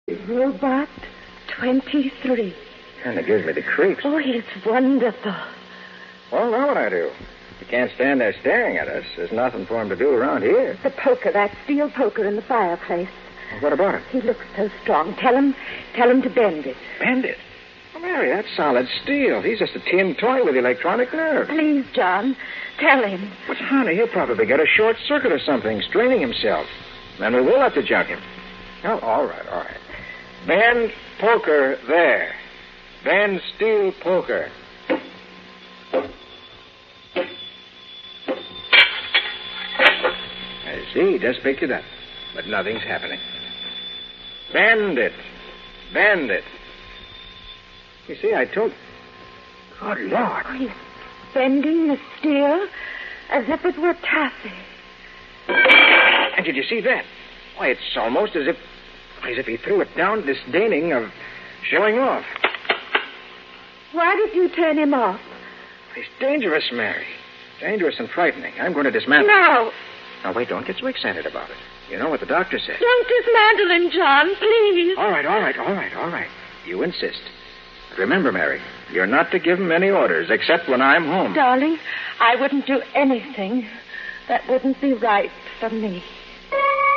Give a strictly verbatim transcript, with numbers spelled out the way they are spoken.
Robot twenty-three. Kind of gives me the creeps. Oh, it's wonderful. Well, now what I do? He can't stand there staring at us. There's nothing for him to do around here. The poker, that steel poker in the fireplace. Well, what about it? He looks so strong. Tell him, tell him to bend it. Bend it? Well, Mary, that's solid steel. He's just a tin toy with electronic nerves. Please, John, tell him. But, honey, he'll probably get a short circuit or something, straining himself. Then we will have to junk him. Oh, all right, all right. Bend poker there. Bend steel poker. I see, just picked it up. But nothing's happening. Bend it. Bend it. You see, I told... Good Lord. Oh, he's bending the steel as if it were taffy. And did you see that? Why, it's almost as if... as if he threw it down, disdaining of showing off. Why did you turn him off? He's dangerous, Mary. Dangerous and frightening. I'm going to dismantle... No. Now, wait, don't get so excited about it. You know what the doctor said. Don't dismantle him, John, please. All right, all right, all right, all right. You insist. But remember, Mary, you're not to give him any orders, except when I'm home. Darling, I wouldn't do anything that wouldn't be right for me.